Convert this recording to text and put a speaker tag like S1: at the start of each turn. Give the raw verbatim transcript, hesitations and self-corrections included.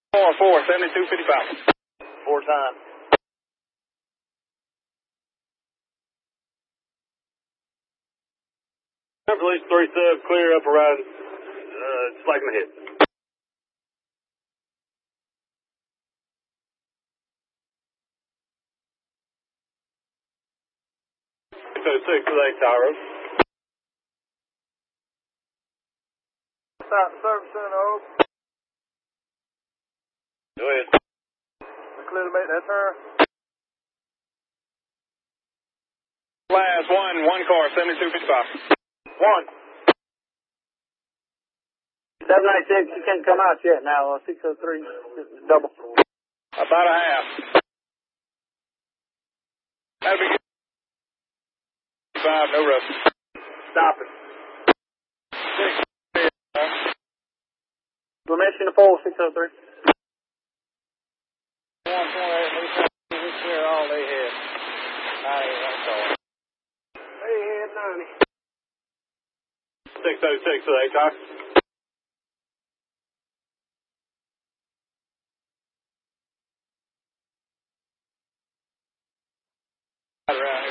S1: Four, four, seventy-two fifty-five.
S2: Four times. Police three sub, clear up around, uh, Slackman Head. six oh six with eight Tyro.
S3: Stop service in Oak.
S2: Go ahead.
S3: Clear to make that turn.
S1: Last one, one car, seventy-two fifty-five.
S2: One.
S3: seven ninety-six, you can't come out yet now. Uh, six oh three, double.
S1: About a half. That'll be good. Five, no rush.
S3: Stop it. Permission to pull, six oh three.
S1: one twenty-eight, we clear all they had. ninety, one car.
S3: They had ninety.
S2: six oh six with eight Tyro.
S1: Right around here.